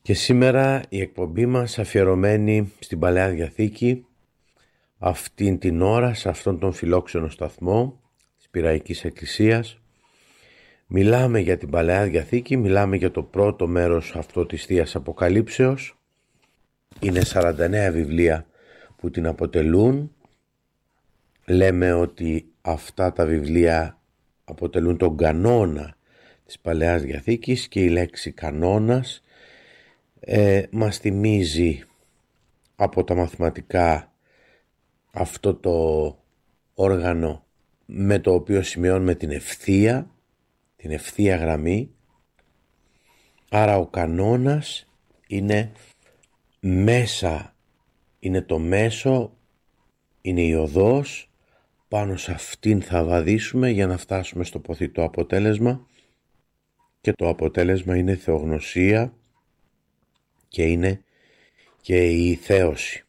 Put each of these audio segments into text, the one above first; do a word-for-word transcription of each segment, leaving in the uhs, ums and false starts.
Και σήμερα η εκπομπή μας αφιερωμένη στην Παλαιά Διαθήκη, αυτήν την ώρα, σε αυτόν τον φιλόξενο σταθμό της Πειραϊκής Εκκλησίας. Μιλάμε για την Παλαιά Διαθήκη, μιλάμε για το πρώτο μέρος αυτό της Θείας Αποκαλύψεως. Είναι σαράντα εννέα βιβλία που την αποτελούν. Λέμε ότι αυτά τα βιβλία αποτελούν τον κανόνα της Παλαιάς Διαθήκης και η λέξη κανόνας ε, μας θυμίζει από τα μαθηματικά αυτό το όργανο με το οποίο σημειώνουμε την ευθεία, την ευθεία γραμμή. Άρα ο κανόνας είναι μέσα, είναι το μέσο, είναι η οδός, πάνω σε αυτήν θα βαδίσουμε για να φτάσουμε στο ποθητό αποτέλεσμα, και το αποτέλεσμα είναι θεογνωσία και είναι και η θέωση.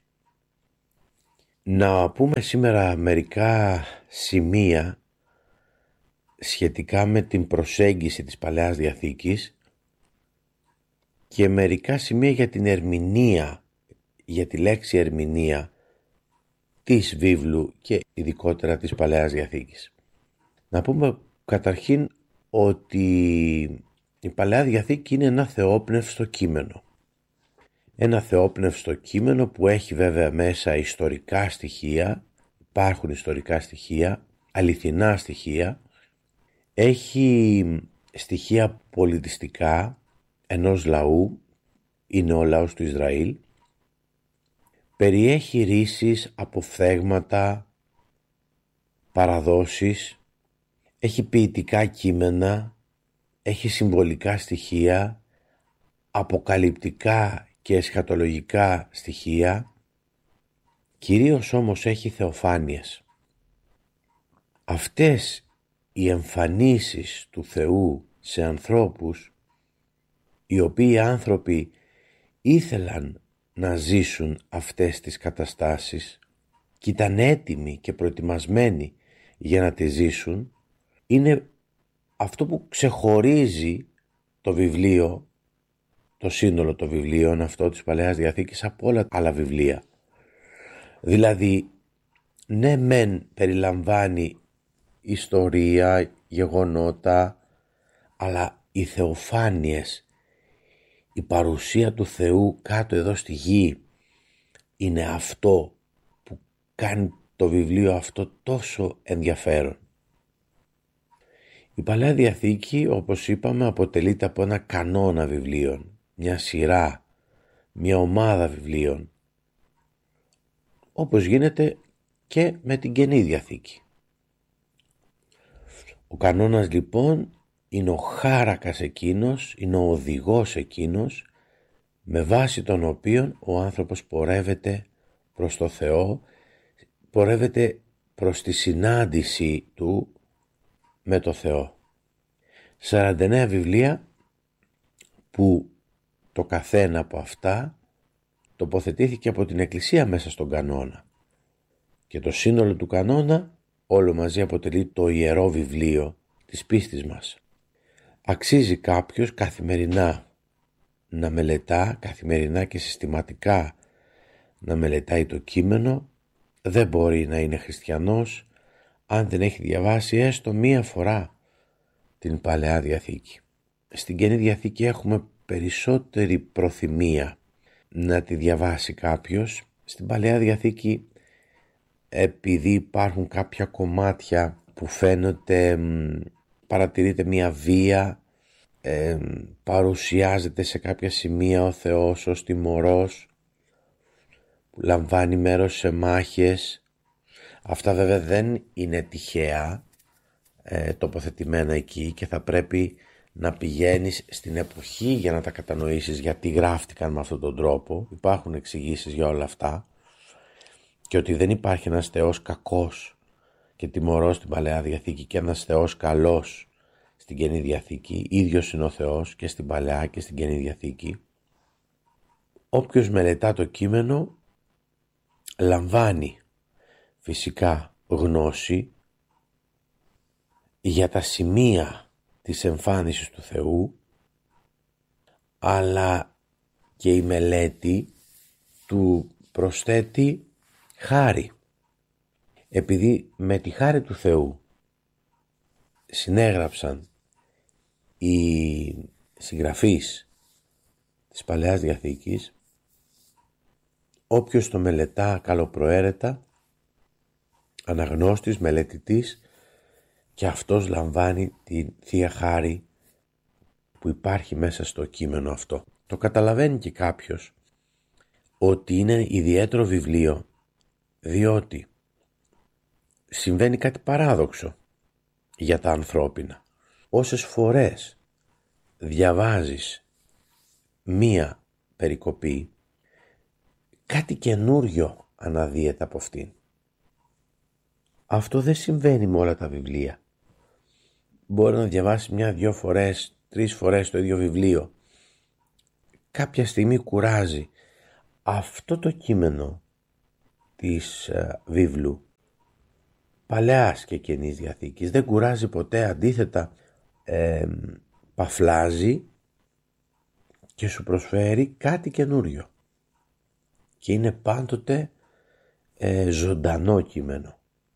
Να πούμε σήμερα μερικά σημεία σχετικά με την προσέγγιση της Παλαιάς Διαθήκης και μερικά σημεία για την ερμηνεία, για τη λέξη ερμηνεία της βίβλου και ειδικότερα της Παλαιάς Διαθήκης. Να πούμε καταρχήν ότι η Παλαιά Διαθήκη είναι ένα θεόπνευστο κείμενο. Ένα θεόπνευστο κείμενο που έχει βέβαια μέσα ιστορικά στοιχεία, υπάρχουν ιστορικά στοιχεία, αληθινά στοιχεία, έχει στοιχεία πολιτιστικά ενός λαού, είναι ο λαός του Ισραήλ, περιέχει ρίσεις, αποφθέγματα, παραδόσεις, έχει ποιητικά κείμενα, έχει συμβολικά στοιχεία, αποκαλυπτικά και εσχατολογικά στοιχεία, κυρίως όμως έχει θεοφάνειες. Αυτές οι εμφανίσεις του Θεού σε ανθρώπους, οι οποίοι άνθρωποι ήθελαν να ζήσουν αυτές τις καταστάσεις και ήταν έτοιμοι και προετοιμασμένοι για να τις ζήσουν, είναι αυτό που ξεχωρίζει το βιβλίο, το σύνολο των βιβλίων αυτό της Παλαιάς Διαθήκης από όλα τα άλλα βιβλία. Δηλαδή, ναι μεν περιλαμβάνει ιστορία, γεγονότα, αλλά οι θεοφάνειες, η παρουσία του Θεού κάτω εδώ στη γη είναι αυτό που κάνει το βιβλίο αυτό τόσο ενδιαφέρον. Η Παλαιά Διαθήκη, όπως είπαμε, αποτελείται από ένα κανόνα βιβλίων, μια σειρά, μια ομάδα βιβλίων, όπως γίνεται και με την Καινή Διαθήκη. Ο κανόνας λοιπόν είναι ο χάρακας εκείνος, είναι ο οδηγός εκείνος, με βάση τον οποίον ο άνθρωπος πορεύεται προς το Θεό, πορεύεται προς τη συνάντηση του με το Θεό. σαράντα εννέα βιβλία που το καθένα από αυτά τοποθετήθηκε από την Εκκλησία μέσα στον κανόνα. Και το σύνολο του κανόνα όλο μαζί αποτελεί το ιερό βιβλίο της πίστης μας. Αξίζει κάποιος καθημερινά να μελετά, καθημερινά και συστηματικά να μελετάει το κείμενο. Δεν μπορεί να είναι χριστιανός αν δεν έχει διαβάσει έστω μία φορά την Παλαιά Διαθήκη. Στην Καινή Διαθήκη έχουμε περισσότερη προθυμία να τη διαβάσει κάποιος. Στην Παλαιά Διαθήκη, επειδή υπάρχουν κάποια κομμάτια που φαίνονται, παρατηρείται μία βία, ε, παρουσιάζεται σε κάποια σημεία ο Θεός ως τιμωρός, που λαμβάνει μέρος σε μάχες. Αυτά βέβαια δεν είναι τυχαία ε, τοποθετημένα εκεί και θα πρέπει να πηγαίνεις στην εποχή για να τα κατανοήσεις γιατί γράφτηκαν με αυτόν τον τρόπο. Υπάρχουν εξηγήσεις για όλα αυτά και ότι δεν υπάρχει ένας Θεός κακός και τιμωρός στην Παλαιά Διαθήκη και ένας Θεός καλός στην Καινή Διαθήκη. Ίδιος είναι ο Θεός και στην Παλαιά και στην Καινή Διαθήκη. Όποιος μελετά το κείμενο λαμβάνει φυσικά γνώση για τα σημεία της εμφάνισης του Θεού, αλλά και η μελέτη του προσθέτει χάρη. Επειδή με τη χάρη του Θεού συνέγραψαν οι συγγραφείς της Παλαιάς Διαθήκης, όποιος το μελετά καλοπροαίρετα, αναγνώστης, μελετητής, και αυτός λαμβάνει τη Θεία Χάρη που υπάρχει μέσα στο κείμενο αυτό. Το καταλαβαίνει και κάποιος ότι είναι ιδιαίτερο βιβλίο, διότι συμβαίνει κάτι παράδοξο για τα ανθρώπινα. Όσες φορές διαβάζεις μία περικοπή, κάτι καινούριο αναδύεται από αυτήν. Αυτό δεν συμβαίνει με όλα τα βιβλία. Μπορεί να διαβάσεις μια-δυο φορές, τρεις φορές το ίδιο βιβλίο. Κάποια στιγμή κουράζει. Αυτό το κείμενο της ε, βίβλου Παλαιάς και Καινής Διαθήκης δεν κουράζει ποτέ, αντίθετα ε, παφλάζει και σου προσφέρει κάτι καινούριο. Και είναι πάντοτε ε, ζωντανό κείμενο.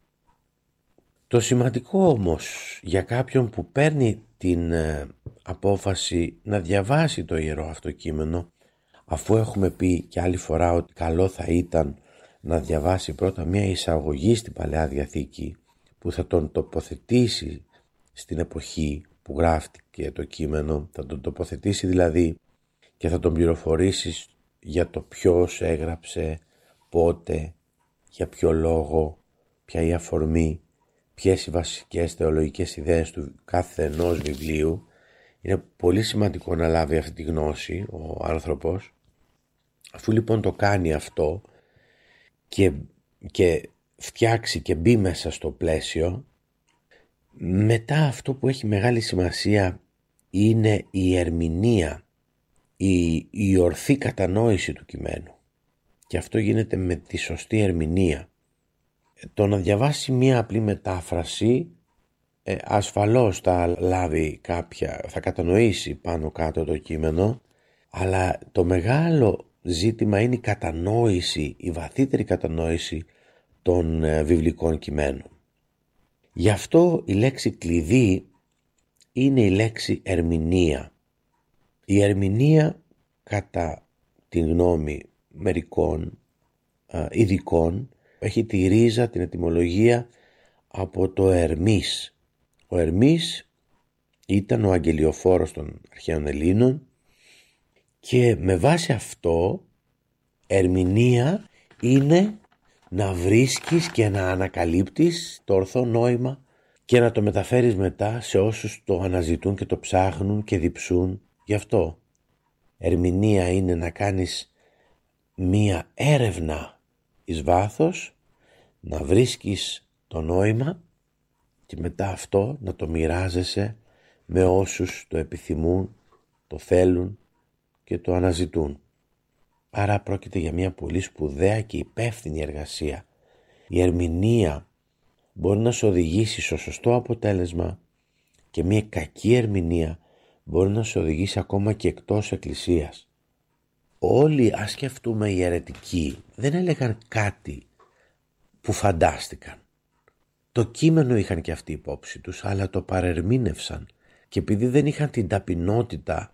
Το σημαντικό όμως για κάποιον που παίρνει την ε, απόφαση να διαβάσει το Ιερό αυτό κείμενο, αφού έχουμε πει και άλλη φορά ότι καλό θα ήταν να διαβάσει πρώτα μια εισαγωγή στην Παλαιά Διαθήκη που θα τον τοποθετήσει στην εποχή που γράφτηκε το κείμενο, θα τον τοποθετήσει δηλαδή και θα τον πληροφορήσει για το ποιος έγραψε, πότε, για ποιο λόγο, ποια η αφορμή, ποιες οι βασικές θεολογικές ιδέες του κάθε ενός βιβλίου. Είναι πολύ σημαντικό να λάβει αυτή τη γνώση ο άνθρωπος. Αφού λοιπόν το κάνει αυτό και, και φτιάξει και μπει μέσα στο πλαίσιο, μετά αυτό που έχει μεγάλη σημασία είναι η ερμηνεία, η, η ορθή κατανόηση του κειμένου. Και αυτό γίνεται με τη σωστή ερμηνεία. Το να διαβάσει μία απλή μετάφραση ε, ασφαλώς θα λάβει κάποια, θα κατανοήσει πάνω κάτω το κείμενο, αλλά το μεγάλο ζήτημα είναι η κατανόηση, η βαθύτερη κατανόηση των ε, βιβλικών κειμένων. Γι' αυτό η λέξη κλειδί είναι η λέξη ερμηνεία. Η ερμηνεία, κατά τη γνώμη μερικών ε, ειδικών, έχει τη ρίζα, την ετυμολογία από το Ερμής. Ο Ερμής ήταν ο αγγελιοφόρος των αρχαίων Ελλήνων και με βάση αυτό ερμηνεία είναι να βρίσκεις και να ανακαλύπτεις το ορθό νόημα και να το μεταφέρεις μετά σε όσους το αναζητούν και το ψάχνουν και διψούν. Γι' αυτό ερμηνεία είναι να κάνεις μία έρευνα εις βάθος, να βρίσκεις το νόημα και μετά αυτό να το μοιράζεσαι με όσους το επιθυμούν, το θέλουν και το αναζητούν. Άρα πρόκειται για μια πολύ σπουδαία και υπεύθυνη εργασία. Η ερμηνεία μπορεί να σε οδηγήσει στο σωστό αποτέλεσμα και μια κακή ερμηνεία μπορεί να σε οδηγήσει ακόμα και εκτός εκκλησίας. Όλοι, ας σκεφτούμε, οι αιρετικοί δεν έλεγαν κάτι που φαντάστηκαν. Το κείμενο είχαν και αυτοί υπόψη τους, αλλά το παρερμήνευσαν και επειδή δεν είχαν την ταπεινότητα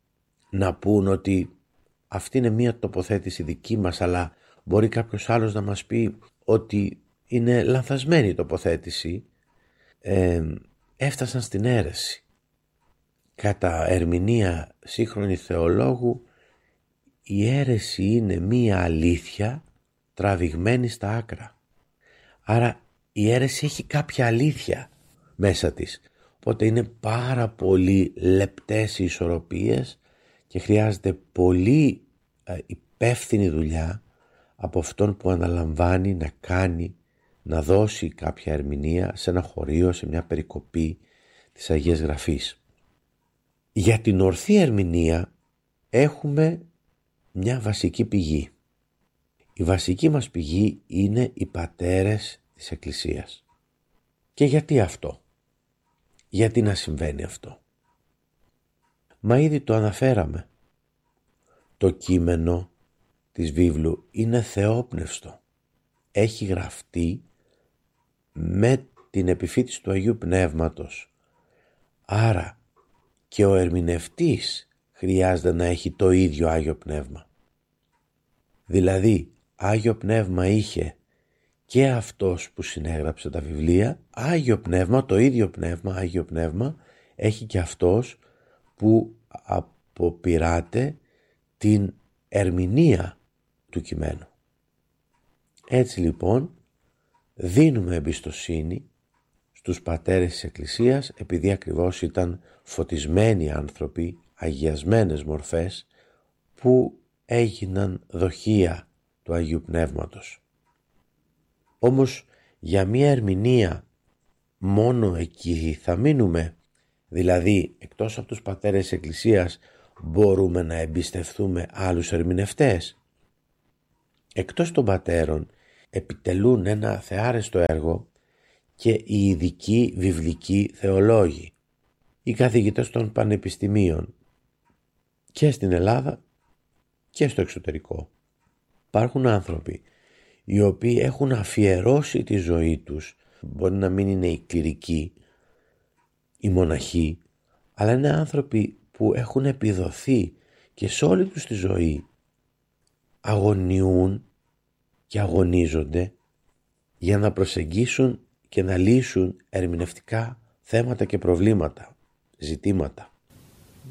να πούν ότι αυτή είναι μία τοποθέτηση δική μας, αλλά μπορεί κάποιος άλλος να μας πει ότι είναι λανθασμένη η τοποθέτηση, ε, έφτασαν στην αίρεση. Κατά ερμηνεία σύγχρονη θεολόγου, η αίρεση είναι μία αλήθεια τραβηγμένη στα άκρα. Άρα η αίρεση έχει κάποια αλήθεια μέσα της. Οπότε είναι πάρα πολύ λεπτές οι ισορροπίες και χρειάζεται πολύ ε, υπεύθυνη δουλειά από αυτόν που αναλαμβάνει να κάνει, να δώσει κάποια ερμηνεία σε ένα χωρίο, σε μια περικοπή της Αγίας Γραφής. Για την ορθή ερμηνεία έχουμε μια βασική πηγή. Η βασική μας πηγή είναι οι πατέρες της Εκκλησίας. Και γιατί αυτό? Γιατί να συμβαίνει αυτό? Μα ήδη το αναφέραμε. το κείμενο της βίβλου είναι θεόπνευστο. Έχει γραφτεί με την επιφύτηση του Αγίου Πνεύματος. Άρα και ο ερμηνευτής χρειάζεται να έχει το ίδιο Άγιο Πνεύμα. Δηλαδή, Άγιο Πνεύμα είχε και αυτός που συνέγραψε τα βιβλία, Άγιο Πνεύμα, το ίδιο Πνεύμα, Άγιο Πνεύμα, έχει και αυτός που αποπειράται την ερμηνεία του κειμένου. Έτσι λοιπόν, δίνουμε εμπιστοσύνη στους πατέρες της Εκκλησίας, επειδή ακριβώς ήταν φωτισμένοι άνθρωποι, αγιασμένες μορφές, που έγιναν δοχεία του Αγίου Πνεύματος. Όμως για μια ερμηνεία μόνο εκεί θα μείνουμε? Δηλαδή, εκτός από τους πατέρες της Εκκλησίας, μπορούμε να εμπιστευτούμε άλλους ερμηνευτές? Εκτός των πατέρων επιτελούν ένα θεάρεστο έργο και οι ειδικοί βιβλικοί θεολόγοι, οι καθηγητές των πανεπιστημίων και στην Ελλάδα και στο εξωτερικό. Υπάρχουν άνθρωποι οι οποίοι έχουν αφιερώσει τη ζωή τους, μπορεί να μην είναι οι κληρικοί, οι μοναχοί, αλλά είναι άνθρωποι που έχουν επιδοθεί και σε όλη τους τη ζωή αγωνιούν και αγωνίζονται για να προσεγγίσουν και να λύσουν ερμηνευτικά θέματα και προβλήματα, ζητήματα.